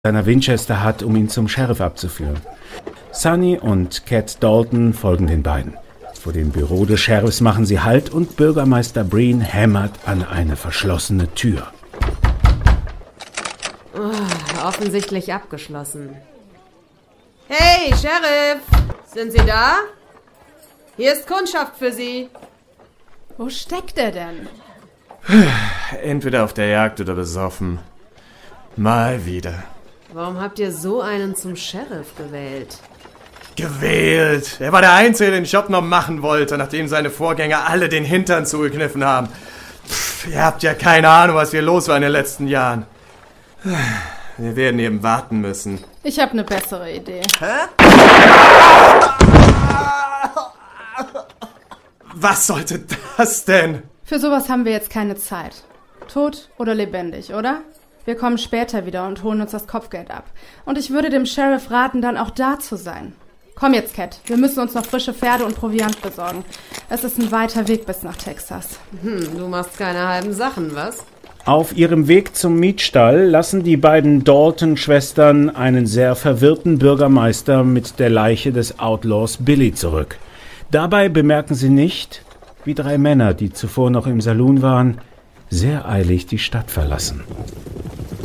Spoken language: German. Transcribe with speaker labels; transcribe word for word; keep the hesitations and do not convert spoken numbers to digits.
Speaker 1: seiner Winchester hat, um ihn zum Sheriff abzuführen. Sunny und Cat Dalton folgen den beiden. Vor dem Büro des Sheriffs machen sie Halt und Bürgermeister Breen hämmert an eine verschlossene Tür.
Speaker 2: Oh, offensichtlich abgeschlossen. Hey, Sheriff! Sind Sie da? Hier ist Kundschaft für Sie.
Speaker 3: Wo steckt er denn?
Speaker 4: Entweder auf der Jagd oder besoffen. Mal wieder.
Speaker 2: Warum habt ihr so einen zum Sheriff gewählt?
Speaker 4: Gewählt! Er war der Einzige, der den Job noch machen wollte, nachdem seine Vorgänger alle den Hintern zugekniffen haben. Pff, ihr habt ja keine Ahnung, was hier los war in den letzten Jahren. Wir werden eben warten müssen.
Speaker 3: Ich habe eine bessere Idee.
Speaker 4: Hä? Was sollte das denn?
Speaker 3: Für sowas haben wir jetzt keine Zeit. Tot oder lebendig, oder? Wir kommen später wieder und holen uns das Kopfgeld ab. Und ich würde dem Sheriff raten, dann auch da zu sein. Komm jetzt, Cat. Wir müssen uns noch frische Pferde und Proviant besorgen. Es ist ein weiter Weg bis nach Texas.
Speaker 2: Hm, du machst keine halben Sachen, was?
Speaker 1: Auf ihrem Weg zum Mietstall lassen die beiden Dalton-Schwestern einen sehr verwirrten Bürgermeister mit der Leiche des Outlaws Billy zurück. Dabei bemerken sie nicht, wie drei Männer, die zuvor noch im Saloon waren, sehr eilig die Stadt verlassen.